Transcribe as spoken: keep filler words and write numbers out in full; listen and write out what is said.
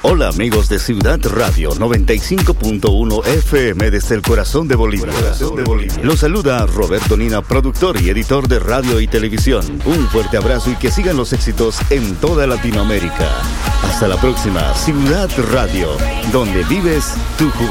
Hola amigos de Ciudad Radio noventa y cinco punto uno F M desde el corazón de Bolivia. Los saluda Roberto Nina, productor y editor de radio y televisión. Un fuerte abrazo y que sigan los éxitos en toda Latinoamérica. Hasta la próxima, Ciudad Radio, donde vives tu juventud.